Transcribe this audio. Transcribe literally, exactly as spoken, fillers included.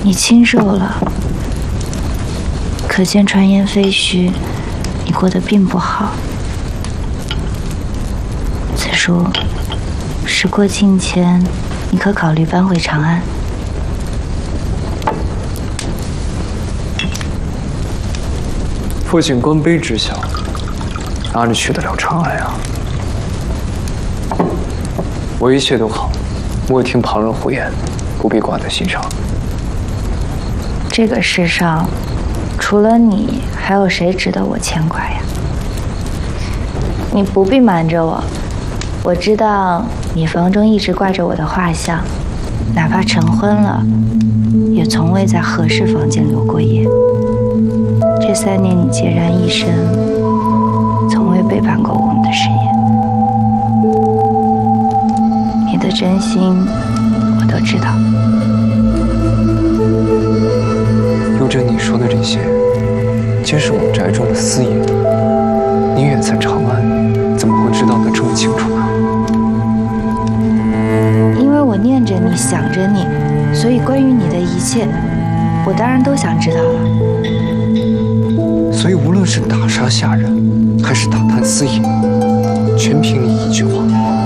你清瘦了，可见传言废墟，你过得并不好。此书，时过境迁，你可考虑搬回长安。 父亲官卑职小，哪里去得了长安啊？我一切都好，莫听旁人胡言，不必挂在心上。 这个世上，除了你，还有谁值得我牵挂呀？你不必瞒着我，我知道你房中一直挂着我的画像，哪怕成婚了，也从未在合适房间留过夜。这三年你孑然一身，从未背叛过我们的誓言。你的真心，我都知道。 有着你说的这些，皆是我宅中的私隐。你远在长安，怎么会知道的这么清楚呢？ 因为我念着你，想着你，所以关于你的一切，我当然都想知道了。 所以无论是打杀下人，还是打探私隐，全凭你一句话。